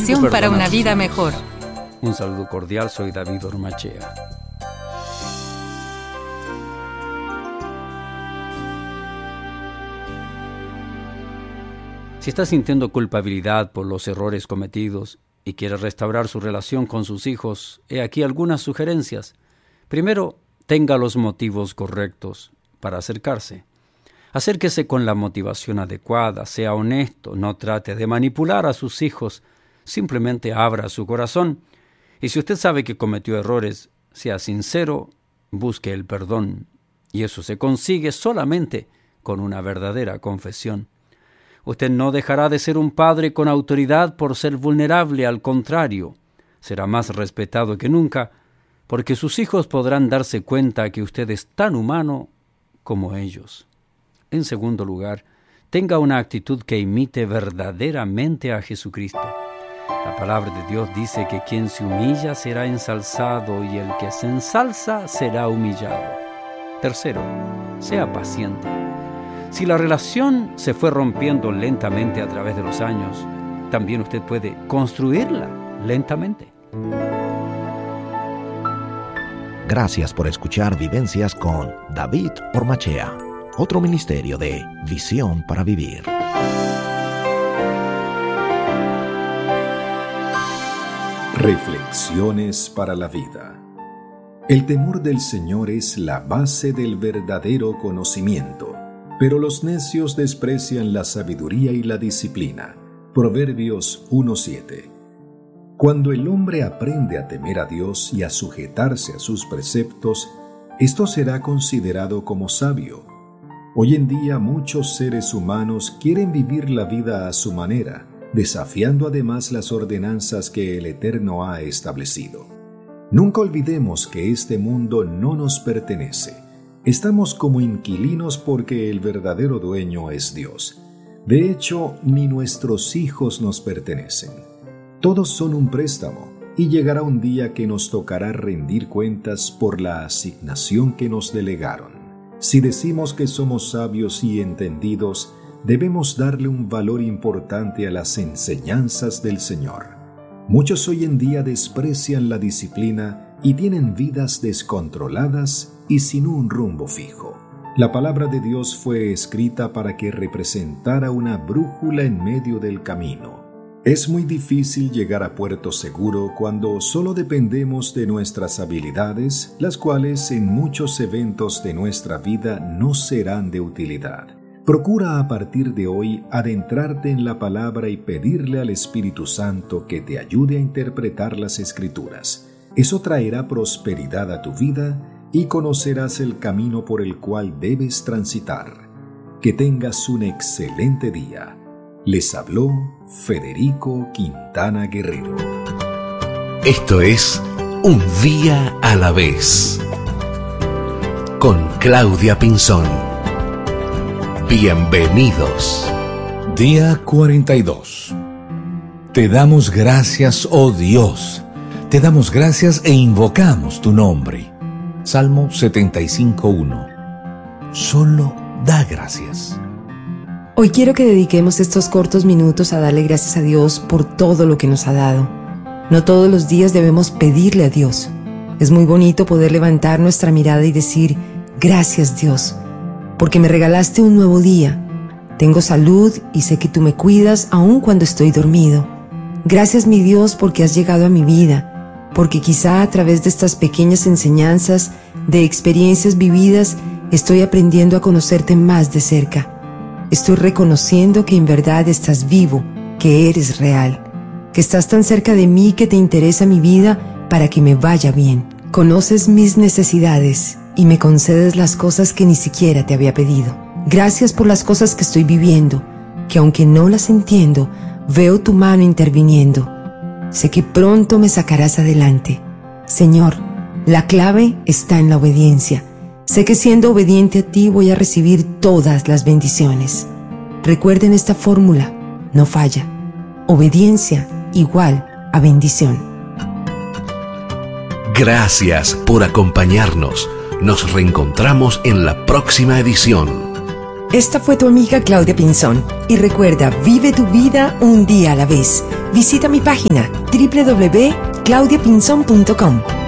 Motivación para una vida mejor. Un saludo cordial, soy David Ormachea. Si está sintiendo culpabilidad por los errores cometidos y quiere restaurar su relación con sus hijos, he aquí algunas sugerencias. Primero, tenga los motivos correctos para acercarse. Acérquese con la motivación adecuada, sea honesto, no trate de manipular a sus hijos, simplemente abra su corazón. Y si usted sabe que cometió errores, sea sincero, busque el perdón. Y eso se consigue solamente con una verdadera confesión. Usted no dejará de ser un padre con autoridad por ser vulnerable, al contrario, será más respetado que nunca, porque sus hijos podrán darse cuenta que usted es tan humano como ellos. En segundo lugar, tenga una actitud que imite verdaderamente a Jesucristo. La palabra de Dios dice que quien se humilla será ensalzado y el que se ensalza será humillado. Tercero, sea paciente. Si la relación se fue rompiendo lentamente a través de los años, también usted puede construirla lentamente. Gracias por escuchar Vivencias con David Ormachea, otro ministerio de Visión para Vivir. Reflexiones para la vida. El temor del Señor es la base del verdadero conocimiento, pero los necios desprecian la sabiduría y la disciplina. Proverbios 1:7. Cuando el hombre aprende a temer a Dios y a sujetarse a sus preceptos, esto será considerado como sabio. Hoy en día muchos seres humanos quieren vivir la vida a su manera, desafiando además las ordenanzas que el Eterno ha establecido. Nunca olvidemos que este mundo no nos pertenece. Estamos como inquilinos porque el verdadero dueño es Dios. De hecho, ni nuestros hijos nos pertenecen. Todos son un préstamo y llegará un día que nos tocará rendir cuentas por la asignación que nos delegaron. Si decimos que somos sabios y entendidos, debemos darle un valor importante a las enseñanzas del Señor. Muchos hoy en día desprecian la disciplina y tienen vidas descontroladas y sin un rumbo fijo. La palabra de Dios fue escrita para que representara una brújula en medio del camino. Es muy difícil llegar a puerto seguro cuando solo dependemos de nuestras habilidades, las cuales en muchos eventos de nuestra vida no serán de utilidad. Procura a partir de hoy adentrarte en la palabra y pedirle al Espíritu Santo que te ayude a interpretar las Escrituras. Eso traerá prosperidad a tu vida y conocerás el camino por el cual debes transitar. Que tengas un excelente día. Les habló Federico Quintana Guerrero. Esto es Un Día a la Vez, con Claudia Pinzón. Bienvenidos. Día 42. Te damos gracias, oh Dios. Te damos gracias e invocamos tu nombre. Salmo 75:1. Solo da gracias. Hoy quiero que dediquemos estos cortos minutos a darle gracias a Dios por todo lo que nos ha dado. No todos los días debemos pedirle a Dios. Es muy bonito poder levantar nuestra mirada y decir, gracias Dios, porque me regalaste un nuevo día. Tengo salud y sé que tú me cuidas aun cuando estoy dormido. Gracias mi Dios porque has llegado a mi vida, porque quizá a través de estas pequeñas enseñanzas, de experiencias vividas, estoy aprendiendo a conocerte más de cerca. Estoy reconociendo que en verdad estás vivo, que eres real, que estás tan cerca de mí que te interesa mi vida para que me vaya bien. Conoces mis necesidades y me concedes las cosas que ni siquiera te había pedido. Gracias por las cosas que estoy viviendo, que aunque no las entiendo, veo tu mano interviniendo. Sé que pronto me sacarás adelante. Señor, la clave está en la obediencia. Sé que siendo obediente a ti voy a recibir todas las bendiciones. Recuerden esta fórmula, no falla. Obediencia igual a bendición. Gracias por acompañarnos. Nos reencontramos en la próxima edición. Esta fue tu amiga Claudia Pinzón. Y recuerda, vive tu vida un día a la vez. Visita mi página www.claudiapinzon.com.